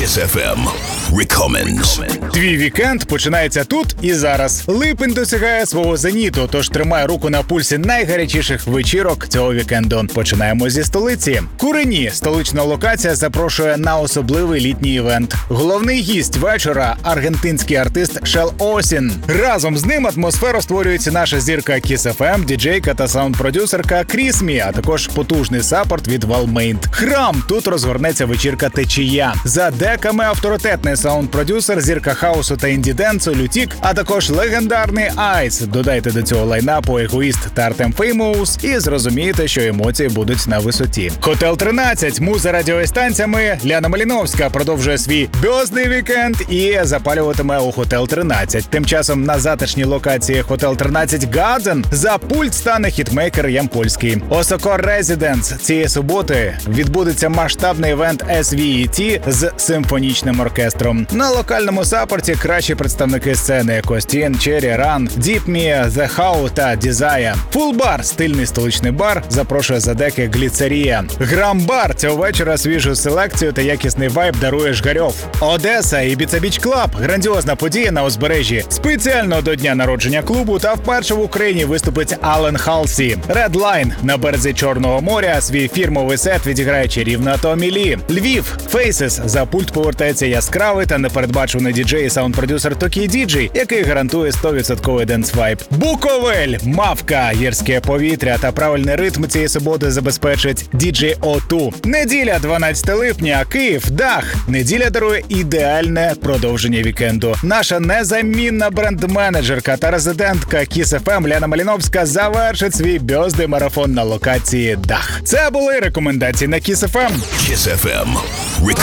Kiss FM Recommends. Твій вікенд починається тут і зараз. Липень досягає свого зеніту, тож тримай руку на пульсі найгарячіших вечірок цього вікенду. Починаємо зі столиці. Курені, столична локація, запрошує на особливий літній івент. Головний гість вечора – аргентинський артист Шел Осін. Разом з ним атмосферу створюється наша зірка Kiss FM, діджейка та саунд-продюсерка Крісмі, а також потужний саппорт від Valmaint. Храм! Тут розгорнеться вечірка течія. За деками авторитетний саунд-продюсер, зірка хаусу та інді-денсу Лютік, а також легендарний Айс. Додайте до цього лайнапу Егоїст та Артем Феймоус і зрозумієте, що емоції будуть на висоті. Хотел 13, муза радіостанціями. Ляна Маліновська продовжує свій бьозний вікенд і запалюватиме у Хотел 13. Тим часом на затишній локації Хотел 13 Гадзен за пульт стане хітмейкер Ямпольський. Осоко Резиденс. Цієї суботи відбудеться масштабний івент SVET з симфонічним оркестром. На локальному саппорті кращі представники сцени – Костін, Черрі, Ран, Діпмі, The How та Дізая. Фулбар, стильний столичний бар, запрошує за деки Гліцерія. Грам-бар цього вечора свіжу селекцію та якісний вайб дарує Жгарьов. Одеса і Ibiza Beach Club – грандіозна подія на узбережжі. Спеціально до дня народження клубу та вперше в Україні виступить Ален Халсі. Red Line на березі Чорного моря свій фірмовий сет відіграє чарівна Томі Лі. Львів – Faces. За пульт повертається яскравий та непередбачений діджей і саунд-продюсер Токі Діджей, який гарантує 100% денс-вайб. Буковель – Мавка. Гірське повітря та правильний ритм цієї суботи забезпечить діджей O2. Неділя, 12 липня. Київ – Дах. Неділя дарує ідеальне продовження вікенду. Наша незамінна бренд-менеджерка та резидентка Kiss FM Ляна Маліновська завершить свій бьоздий марафон на локації Дах. Це були рекомендації на Kiss FM. Kiss FM Recommends.